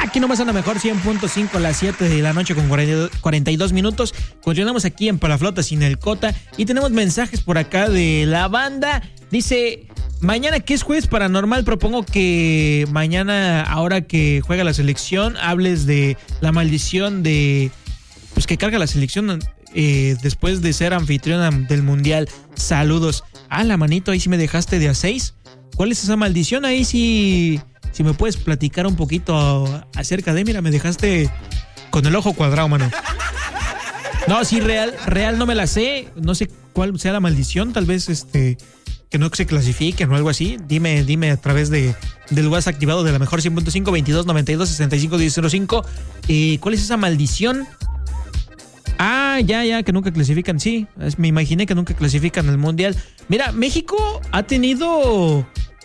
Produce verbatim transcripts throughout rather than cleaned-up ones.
Aquí nomás a lo mejor cien punto cinco a las siete de la noche con cuarenta y dos minutos. Continuamos aquí en Palaflota sin el Cota y tenemos mensajes por acá de la banda. Dice, mañana que es jueves paranormal, propongo que mañana, ahora que juega la selección, hables de la maldición de, pues que carga la selección eh, después de ser anfitriona del mundial. Saludos. Ah, la manito, ahí sí me dejaste de a seis. ¿Cuál es esa maldición? Ahí sí... Si me puedes platicar un poquito acerca de, mira, me dejaste con el ojo cuadrado, mano. No, sí, real, real no me la sé. No sé cuál sea la maldición, tal vez este que no se clasifiquen o algo así. Dime, dime a través de del WhatsApp activado de la mejor cien punto cinco, veintidós noventa y dos sesenta y cinco diez cero cinco. Eh, ¿Cuál es esa maldición? Ah, ya, ya, que nunca clasifican. Sí, me imaginé que nunca clasifican al mundial. Mira, México ha tenido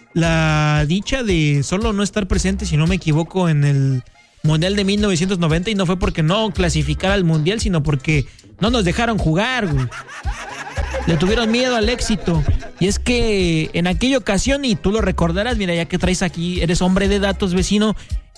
la dicha de solo no estar presente, si no me equivoco, en el Mundial de mil novecientos noventa, y no fue porque no clasificara al Mundial, sino porque no nos dejaron jugar, güey. Le tuvieron miedo al éxito. Y es que en aquella ocasión, y tú lo recordarás, mira, ya que traes aquí, eres hombre de datos, vecino,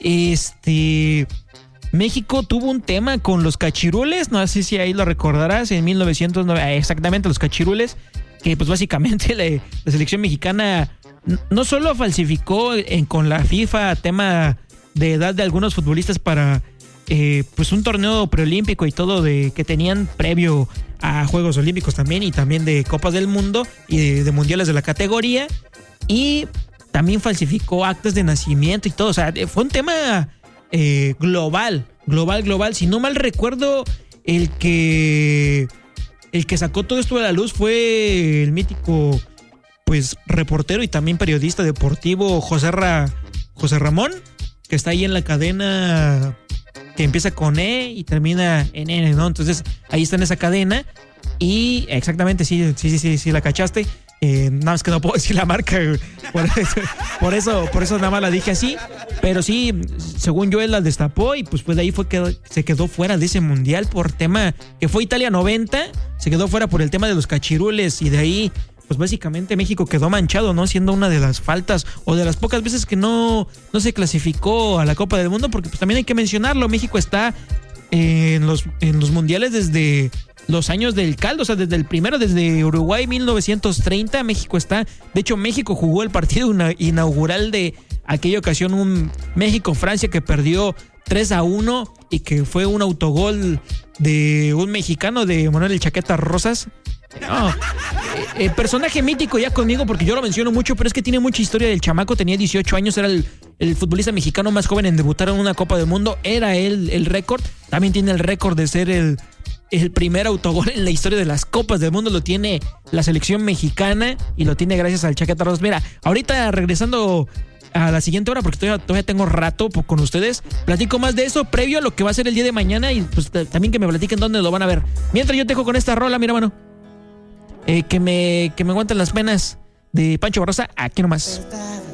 este... México tuvo un tema con los cachirules, no sé si ahí lo recordarás, en mil novecientos noventa, exactamente, los cachirules, que pues básicamente la, la selección mexicana no solo falsificó en, con la FIFA tema de edad de algunos futbolistas para eh, pues un torneo preolímpico y todo de que tenían previo a Juegos Olímpicos también, y también de Copas del Mundo y de, de mundiales de la categoría, y también falsificó actas de nacimiento y todo. O sea, fue un tema eh, global, global, global. Si no mal recuerdo, el que el que sacó todo esto a la luz fue el mítico pues reportero y también periodista deportivo José, Ra, José Ramón, que está ahí en la cadena que empieza con E y termina en N, ¿no? Entonces ahí está en esa cadena y exactamente, sí, sí, sí, sí, sí la cachaste. Eh, nada más que no puedo decir la marca, por eso, por eso, por eso nada más la dije así, pero sí, según yo él la destapó y pues, pues de ahí fue que se quedó fuera de ese mundial por tema que fue Italia noventa, se quedó fuera por el tema de los cachirules y de ahí pues básicamente México quedó manchado, ¿no? Siendo una de las faltas o de las pocas veces que no, no se clasificó a la Copa del Mundo, porque pues también hay que mencionarlo, México está en los, en los mundiales desde los años del caldo, o sea, desde el primero, desde Uruguay mil novecientos treinta, México está, de hecho México jugó el partido inaugural de aquella ocasión, un México-Francia que perdió tres a uno y que fue un autogol de un mexicano, de Manuel El Chaqueta Rosas. No, eh, eh, personaje mítico ya conmigo porque yo lo menciono mucho, pero es que tiene mucha historia del chamaco. Tenía dieciocho años, era el, el futbolista mexicano más joven en debutar en una Copa del Mundo, era él el récord. También tiene el récord de ser el, el primer autogol en la historia de las Copas del Mundo, lo tiene la selección mexicana y lo tiene gracias al Chaqueta Rosas. Mira, ahorita regresando a la siguiente hora, porque todavía, todavía tengo rato con ustedes, platico más de eso previo a lo que va a ser el día de mañana y pues también que me platiquen dónde lo van a ver. Mientras yo te dejo con esta rola, mira, mano. Eh, que me que me aguanten las penas de Pancho Barraza, aquí nomás.